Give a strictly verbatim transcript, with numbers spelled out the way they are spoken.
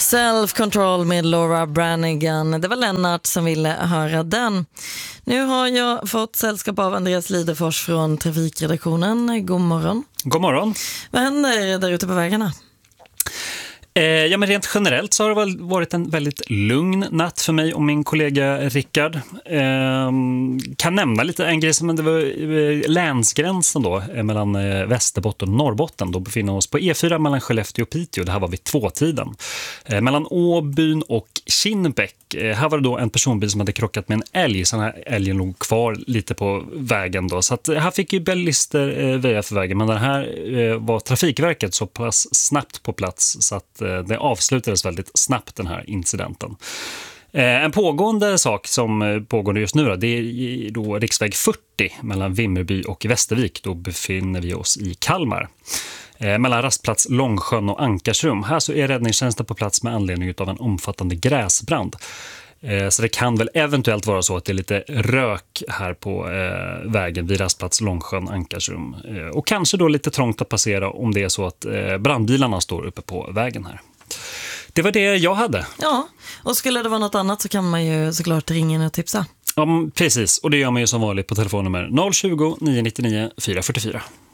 Self-Control med Laura Branigan. Det var Lennart som ville höra den. Nu har jag fått sällskap av Andreas Lidefors från Trafikredaktionen. God morgon. God morgon. Vad händer där ute på vägarna? Eh, ja, men rent generellt så har det väl varit en väldigt lugn natt för mig och min kollega Rickard. Eh, kan nämna lite en grej som det var eh, länsgränsen då eh, mellan eh, Västerbotten och Norrbotten. Då befinner vi oss på E fyra mellan Skellefteå och Piteå. Det här var vid tvåtiden. Eh, mellan Åbyn och Kinnbäck. Eh, här var det då en personbil som hade krockat med en älg. Så den här älgen låg kvar lite på vägen då. Så att, här fick ju bilister eh, väja för vägen. Men den här eh, var Trafikverket så pass snabbt på plats så att det avslutades väldigt snabbt, den här incidenten. En pågående sak som pågår just nu då, det är då riksväg fyrtio mellan Vimmerby och Västervik. Då befinner vi oss i Kalmar. Mellan rastplats Långsjön och Ankarsrum. Här så är räddningstjänsten på plats med anledning av en omfattande gräsbrand. Så det kan väl eventuellt vara så att det är lite rök här på eh, vägen vid rastplats Långsjön, Ankarsrum. Eh, och kanske då lite trångt att passera om det är så att eh, brandbilarna står uppe på vägen här. Det var det jag hade. Ja, och skulle det vara något annat så kan man ju såklart ringa och tipsa. Ja, precis. Och det gör man ju som vanligt på telefonnummer noll tjugo, nio nio nio, fyra fyra fyra.